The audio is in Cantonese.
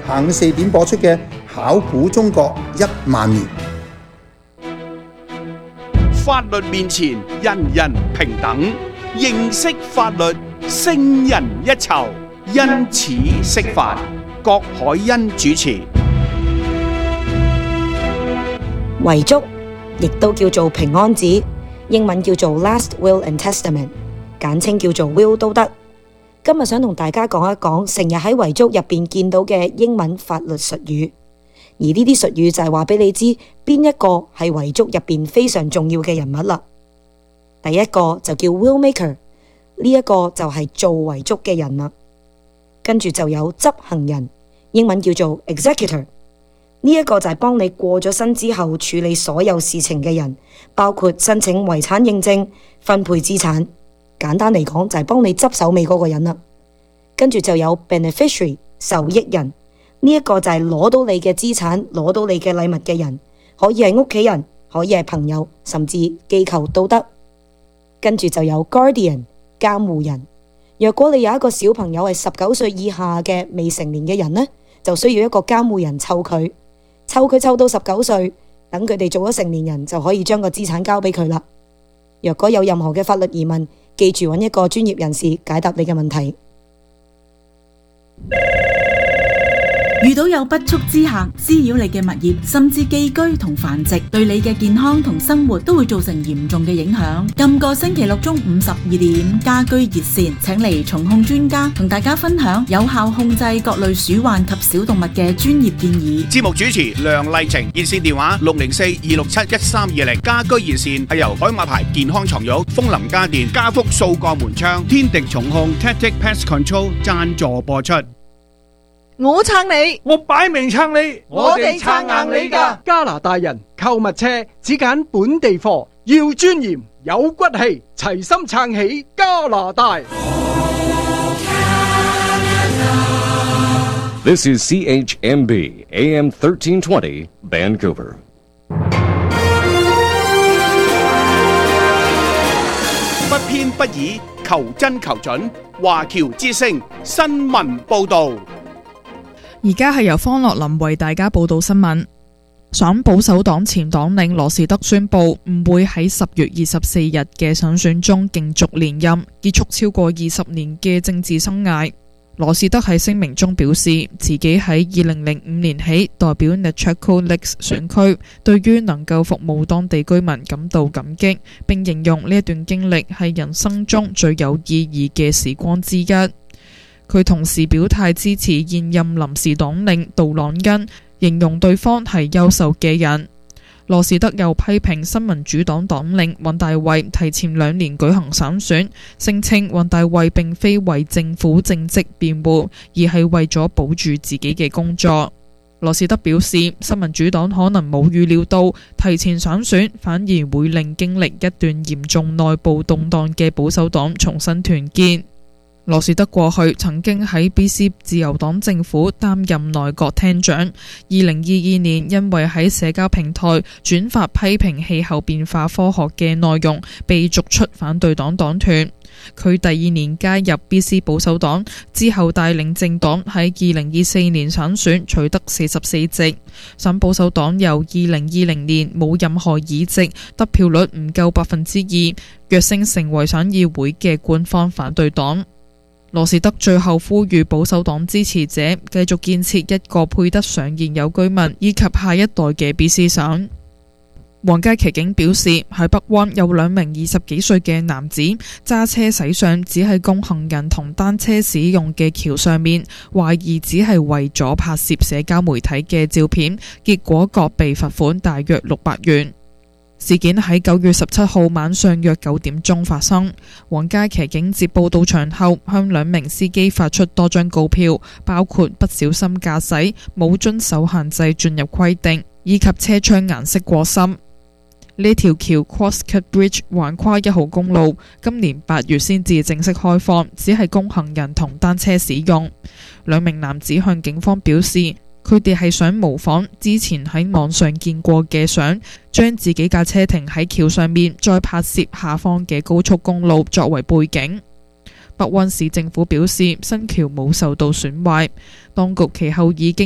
下午4點播出嘅《考古中國10000年》。 法律面前人人平等，認識法律勝人一籌。因此釋法，郭海恩主持。 遺囑亦都叫做平安紙，英文叫做 Last Will and Testament， 簡稱叫做 Will 都得。今日想同大家講一講成日喺遺囑入邊見到嘅英文法律術語，而呢啲術語就係話俾你知邊一個係遺囑入邊非常重要嘅人物啦。第一個就叫 Will Maker， 呢一個就係做遺囑嘅人啦。跟住就有執行人，英文叫做 Executor， 呢一個就係幫你過咗身之後處理所有事情嘅人，包括申請遺產認證、分配資產。簡單嚟講就係幫你執手尾嗰個人啦。跟住就有 Beneficiary， 受益人，呢一個就係攞到你嘅資產、攞到你嘅禮物嘅人，可以係屋企人，可以係朋友，甚至機構都得。跟住就有 Guardian， 監護人。若果你有一個小朋友係19歲以下嘅未成年嘅人呢，就需要一個監護人湊佢湊到19歲，等佢哋做咗成年人就可以將個資產交俾佢啦。若果有任何嘅法律疑問，記住揾一個專業人士解答你嘅問題。 遇到有不速之客滋擾你嘅物業，甚至寄居同繁殖，對你嘅健康同生活都會造成嚴重嘅影響。今個星期六中午12點，家居熱線請嚟蟲控專家同大家分享有效控制各類鼠患及小動物嘅專業建議。 節目主持梁麗晴，熱線電話604-267-1320。家居熱線係由海馬牌健康床褥、楓林家電、家福掃鋼門窗、天敵蟲控 Tactic Pest Control 贊助播出。 我撐你， 我擺明撐你， 我哋撐硬你㗎。 加拿大人購物車只揀本地貨，要尊嚴有骨氣，齊心撐起加拿大。 This is CHMB AM 1320 Vancouver。 不偏不倚，求真求準。華僑之聲新聞報導。 而家係由方樂林為大家報道新聞。省保守黨前黨領羅士德宣布唔會喺10月24日嘅省選中競逐連任，結束超過20年嘅政治生涯。羅士德喺聲明中表示，自己喺2005年起代表 Nechako Lakes 選區，對於能夠服務當地居民感到感激，並形容呢一段經歷係人生中最有意義嘅時光之一。佢同時表態支持現任臨時黨領杜朗恩，形容對方係優秀嘅人。羅士德又批評新民主黨黨領尹大衛提前2年舉行省選，聲稱尹大衛並非為政府政績辯護，而係為咗保住自己嘅工作。羅士德表示，新民主黨可能冇預料到提前省選反而會令經歷一段嚴重內部動盪嘅保守黨重新團結。羅士德過去曾經喺 BC 自由黨政府擔任內閣廳長，2022年因為喺社交平台轉發批評氣候變化科學嘅內容，被逐出反對黨黨團。佢第2年加入 BC 保守黨之後，帶領政黨喺2024年省選取得44席。省保守黨由2020年冇任何議席，得票率唔夠2%，躍升成為省議會嘅官方反對黨。羅士德最後呼籲保守黨支持者繼續建設一個配得上現有居民以及下一代嘅 BC 省。皇家騎警表示，喺北灣有2名20幾歲嘅男子揸車駛上只係供行人同單車使用嘅橋上面，懷疑只係為咗拍攝社交媒體嘅照片，結果各被罰款大約600元。事件喺9月17號晚上約9點鐘發生。皇家騎警接報到場後，向2名司機發出多張告票，包括不小心駕駛、冇遵守限制進入規定，以及車窗顏色過深。呢條橋 Crosscut Bridge 橫跨1號公路，今年8月先至正式開放，只係供行人同單車使用。2名男子向警方表示，佢哋係想模仿之前喺網上見過嘅相，將自己架車停喺橋上面，再拍攝下方嘅高速公路作為背景。北溫市政府表示，新橋冇受到損壞，當局其後已經